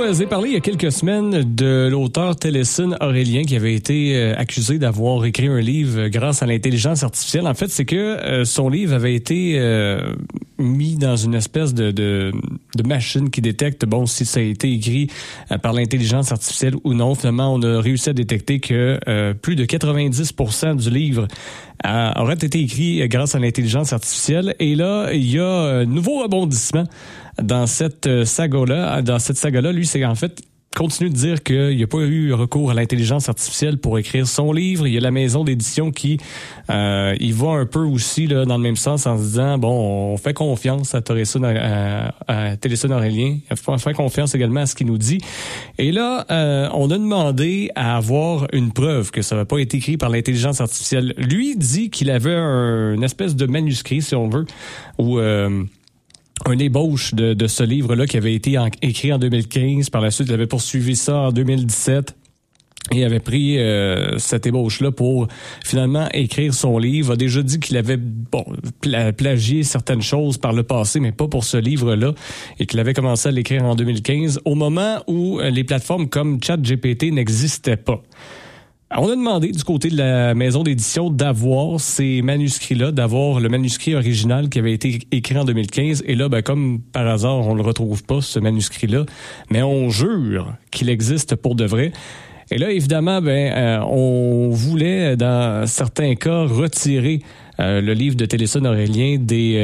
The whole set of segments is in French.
vous ai parlé il y a quelques semaines de l'auteur Téléson Aurélien qui avait été accusé d'avoir écrit un livre grâce à l'intelligence artificielle. En fait, c'est que son livre avait été mis dans une espèce de machine qui détecte si ça a été écrit par l'intelligence artificielle ou non. Finalement, on a réussi à détecter que plus de 90% du livre aurait été écrit grâce à l'intelligence artificielle. Et là, il y a un nouveau rebondissement dans cette saga-là. Dans cette saga-là, lui, c'est en fait continue de dire qu'il n'y a pas eu recours à l'intelligence artificielle pour écrire son livre. Il y a la maison d'édition qui y va un peu aussi là, dans le même sens en se disant, on fait confiance à Téléson Aurélien. On fait confiance également à ce qu'il nous dit. Et là, on a demandé à avoir une preuve que ça n'avait pas été écrit par l'intelligence artificielle. Lui dit qu'il avait une espèce de manuscrit, si on veut, où un ébauche de ce livre-là qui avait été écrit en 2015. Par la suite, il avait poursuivi ça en 2017 et avait pris cette ébauche-là pour finalement écrire son livre. Il a déjà dit qu'il avait plagié certaines choses par le passé, mais pas pour ce livre-là, et qu'il avait commencé à l'écrire en 2015, au moment où les plateformes comme ChatGPT n'existaient pas. On a demandé du côté de la maison d'édition d'avoir ces manuscrits-là, d'avoir le manuscrit original qui avait été écrit en 2015. Et là, comme par hasard, on le retrouve pas, ce manuscrit-là. Mais on jure qu'il existe pour de vrai. Et là, évidemment, on voulait, dans certains cas, retirer le livre de Téléson Aurélien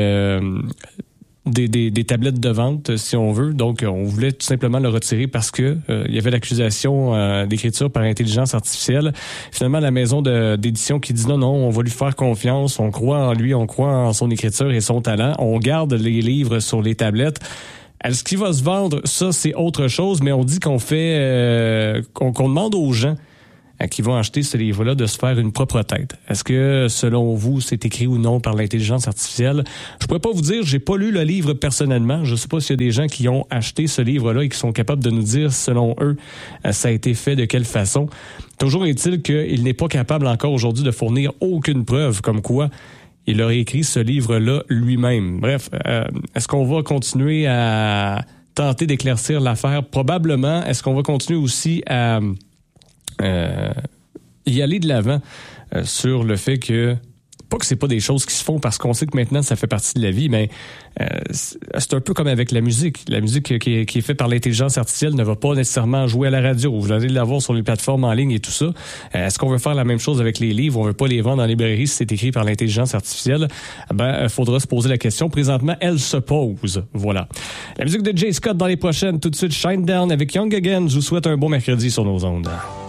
des tablettes de vente, si on veut. Donc, on voulait tout simplement le retirer parce que il y avait l'accusation d'écriture par intelligence artificielle. Finalement, la maison d'édition qui dit non, on va lui faire confiance, on croit en lui, on croit en son écriture et son talent. On garde les livres sur les tablettes. Est-ce qu'il va se vendre? Ça, c'est autre chose, mais on dit qu'on fait qu'on demande aux gens qui vont acheter ce livre-là de se faire une propre tête. Est-ce que, selon vous, c'est écrit ou non par l'intelligence artificielle? Je pourrais pas vous dire, j'ai pas lu le livre personnellement. Je sais pas s'il y a des gens qui ont acheté ce livre-là et qui sont capables de nous dire, selon eux, ça a été fait de quelle façon. Toujours est-il qu'il n'est pas capable encore aujourd'hui de fournir aucune preuve comme quoi il aurait écrit ce livre-là lui-même. Bref, est-ce qu'on va continuer à tenter d'éclaircir l'affaire? Probablement. Est-ce qu'on va continuer aussi à y aller de l'avant sur le fait que, pas que c'est pas des choses qui se font parce qu'on sait que maintenant ça fait partie de la vie, mais c'est un peu comme avec la musique. La musique qui est faite par l'intelligence artificielle ne va pas nécessairement jouer à la radio. Vous allez l'avoir sur les plateformes en ligne et tout ça. Est-ce qu'on veut faire la même chose avec les livres? On veut pas les vendre en librairie si c'est écrit par l'intelligence artificielle? Faudra se poser la question. Présentement, elle se pose. Voilà. La musique de Jay Scott dans les prochaines. Tout de suite, Shine Down avec Young Again. Je vous souhaite un bon mercredi sur nos ondes.